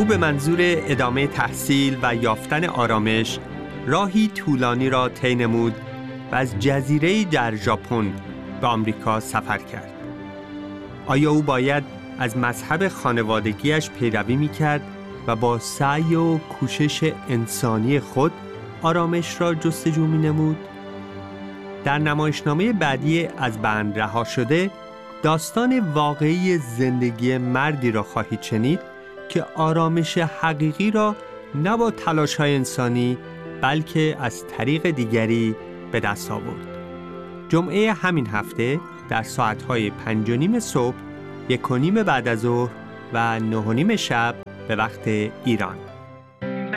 او به منظور ادامه تحصیل و یافتن آرامش راهی طولانی را طی نمود و از جزیره‌ای در ژاپن به آمریکا سفر کرد. آیا او باید از مذهب خانوادگیش پیروی می‌کرد و با سعی و کوشش انسانی خود آرامش را جستجو می‌نمود؟ در نمایشنامه بعدی از بند رها شده داستان واقعی زندگی مردی را خواهید شنید که آرامش حقیقی را نه با تلاش‌های انسانی بلکه از طریق دیگری به دست آورد. جمعه همین هفته در ساعت‌های 5:30 صبح، 1:30 بعد از ظهر و 9:30 شب به وقت ایران.